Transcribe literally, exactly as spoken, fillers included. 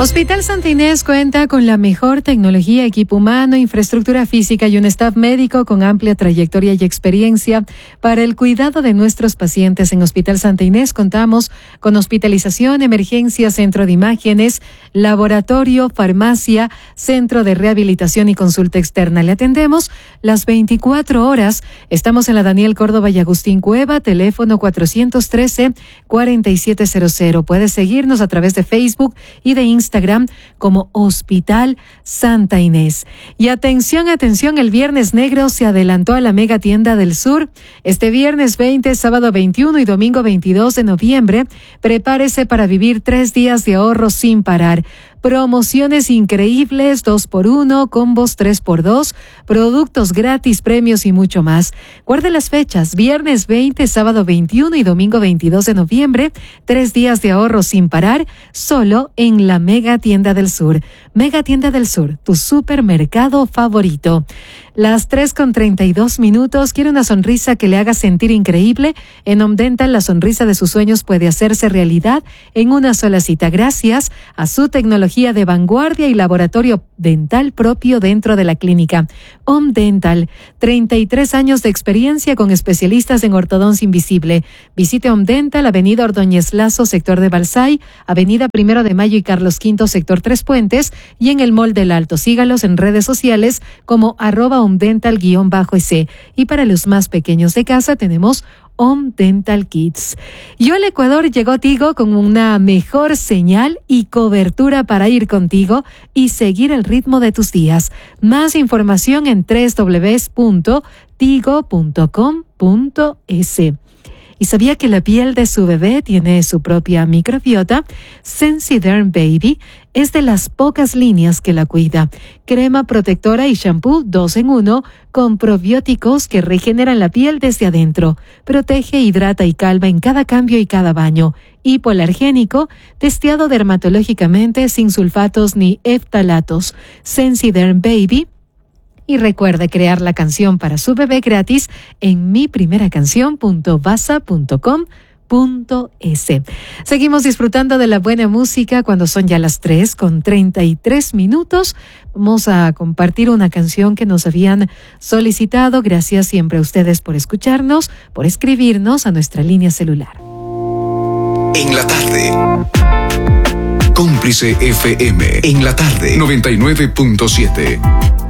Hospital Santa Inés cuenta con la mejor tecnología, equipo humano, infraestructura física y un staff médico con amplia trayectoria y experiencia para el cuidado de nuestros pacientes. En Hospital Santa Inés contamos con hospitalización, emergencia, centro de imágenes, laboratorio, farmacia, centro de rehabilitación y consulta externa. Le atendemos las veinticuatro horas. Estamos en la Daniel Córdoba y Agustín Cueva, teléfono cuatrocientos trece, cuarenta y siete cero cero. Puedes seguirnos a través de Facebook y de Instagram. Instagram como Hospital Santa Inés. Y atención, atención, el Viernes Negro se adelantó a la Mega Tienda del Sur. Este viernes veinte, sábado veintiuno y domingo veintidós de noviembre, prepárese para vivir tres días de ahorro sin parar. Promociones increíbles, dos por uno, combos tres por dos, productos gratis, premios y mucho más. Guarde las fechas, viernes veinte, sábado veintiuno y domingo veintidós de noviembre, tres días de ahorro sin parar, solo en la Mega Tienda del Sur. Mega Tienda del Sur, tu supermercado favorito. Las tres con treinta y dos minutos. ¿Quiere una sonrisa que le haga sentir increíble? En Home Dental, la sonrisa de sus sueños puede hacerse realidad en una sola cita, gracias a su tecnología de vanguardia y laboratorio dental propio dentro de la clínica. Home Dental, treinta y tres años de experiencia con especialistas en ortodoncia invisible. Visite Home Dental, Avenida Ordóñez Lazo, sector de Balsay, Avenida Primero de Mayo y Carlos Quinto, sector Tres Puentes, y en el Mall del Alto. Sígalos en redes sociales como arroba Home Dental guión bajo ese. Y para los más pequeños de casa tenemos Home Dental Kids. Yo al Ecuador llegó Tigo con una mejor señal y cobertura para ir contigo y seguir el ritmo de tus días. Más información en doble u doble u doble u punto tigo punto com punto es. ¿Y sabía que la piel de su bebé tiene su propia microbiota? Sensiderm Baby es de las pocas líneas que la cuida. Crema protectora y shampoo dos en uno con probióticos que regeneran la piel desde adentro. Protege, hidrata y calma en cada cambio y cada baño. Hipoalergénico, testeado dermatológicamente sin sulfatos ni eftalatos. Sensiderm Baby. Y recuerde crear la canción para su bebé gratis en mi primera canción punto basa punto com punto es. Seguimos disfrutando de la buena música cuando son ya las tres con treinta y tres minutos. Vamos a compartir una canción que nos habían solicitado. Gracias siempre a ustedes por escucharnos, por escribirnos a nuestra línea celular. En la tarde. Cómplice F M. En la tarde. noventa y nueve punto siete.